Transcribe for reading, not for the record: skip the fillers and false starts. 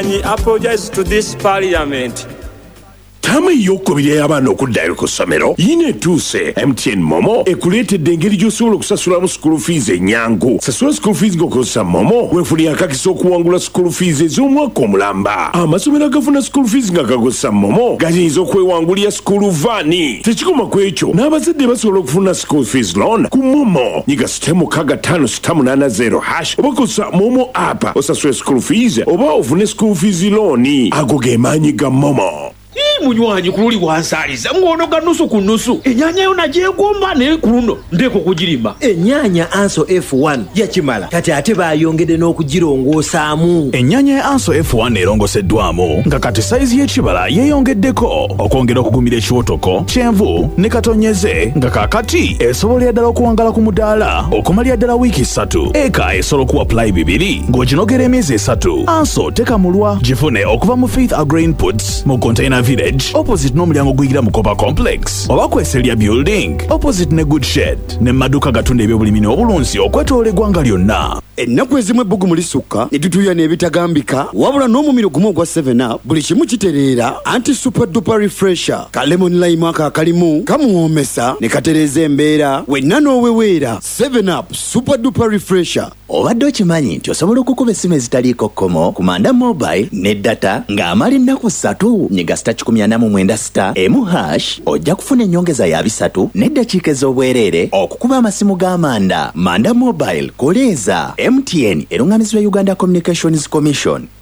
He apologized to this parliament. Tama ey'okubiri y'abaana okuddayo ku ssomero yina etuuse. MTN Momo ekuleetedde engeri gy'osobola okusasulamu school fees ennyangu. Sasula school fees ng'okozesa Momo weefunira akakisa okuwangula school fees ez'omwaka omulamba. Amasomero agafuna school fees nga gakozesa Momo gayinza okwewangulira school vaani. Tekikoma ku ekyo n'abazadde basobola okufuna school fees loan ku Momo. Nyiga *55880# oba kozesa Momo app osasule school fees oba ofune school fees loan. Ago ge maanyi ga Momo. Munywanyi kululi wansaliza ngonoga nusu ku nusu enyanya yo nagyegomba naye kuluno ndeko kugirimba. Enyanya Anso F1 yakimala kati ate bayongedde n'okugirongosaamu. Enyanya ya Anso F1 erongoseddwamu nga kati saizi y'ekibala yeeyongeddeko okwongera okugumira ekiwotoko kyenvu ne katonyeze nga kaakati esobolera ddala okuwangala ku mudaala okumalira ddala wiiki 3 eka esobola okuwa apply 2 ng'oginogera emyezi 3. Anso tekamulwa gifune okuva mu Faith Agri Inputs mu Container Village opposite n'omulyango guyingira mu Copa Complex oba kweselya building opposite ne Good Shed ne maduka gatunda ebyobulimi n'obulunzi okwetoola eggwanga lyonna. Ennaku ezimu ebbugu mulisukka ne tutuuya n'ebitagambika wabula n'omumiro gumu ogwa 7up buli kimu kitereera anti super duper refresher ka lemon lime akalimu kamuwoomesa ne katereeza embeera wenna n'oweweera. 7up super duper refresher. Obadde okimanyi nti osobola okukuba essimu ezitaliiko kkomo ku Manda Mobile ne data ng'amala ennaku 3 nyiga *186#, ojja kufuna ennyongeza ya 3 n'eddakiika ez'obwereere okukuba amasimu g'Amanda. Manda Mobile koleeza. MTN erungamizibwa Uganda Communications Commission.